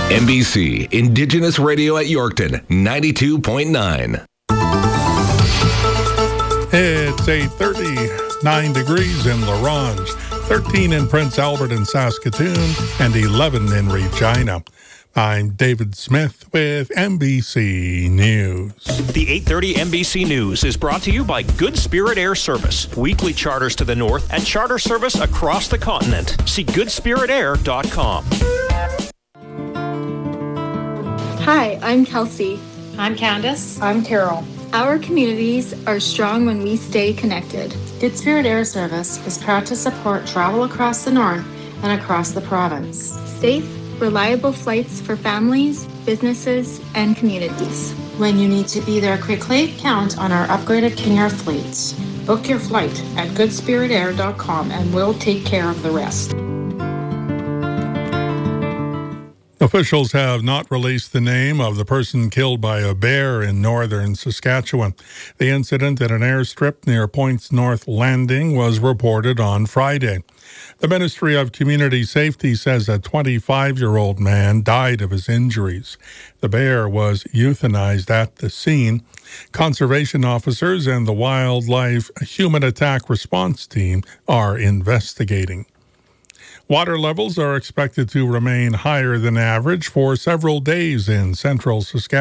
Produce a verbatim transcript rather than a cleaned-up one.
N B C, Indigenous Radio at Yorkton, ninety-two point nine. It's eight thirty, nine degrees in La Ronge, thirteen in Prince Albert and Saskatoon, and eleven in Regina. I'm David Smith with N B C News. The eight thirty N B C News is brought to you by Good Spirit Air Service. Weekly charters to the north and charter service across the continent. See good spirit air dot com. Hi, I'm Kelsey. I'm Candace. I'm Carol. Our communities are strong when we stay connected. Good Spirit Air Service is proud to support travel across the north and across the province. Safe, reliable flights for families, businesses, and communities. When you need to be there quickly, count on our upgraded King Air fleets. Book your flight at good spirit air dot com and we'll take care of the rest. Officials have not released the name of the person killed by a bear in northern Saskatchewan. The incident at an airstrip near Points North Landing was reported on Friday. The Ministry of Community Safety says a twenty-five-year-old man died of his injuries. The bear was euthanized at the scene. Conservation officers and the Wildlife Human Attack Response Team are investigating. Water levels are expected to remain higher than average for several days in central Saskatchewan.